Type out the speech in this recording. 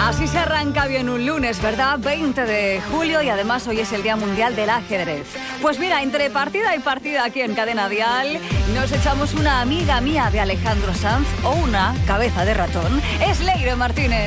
Así se arranca bien un lunes, ¿verdad? 20 de julio y además hoy es el Día Mundial del Ajedrez. Pues mira, entre partida y partida aquí en Cadena Dial nos echamos una amiga mía de Alejandro Sanz o una cabeza de ratón. Es Leire Martínez.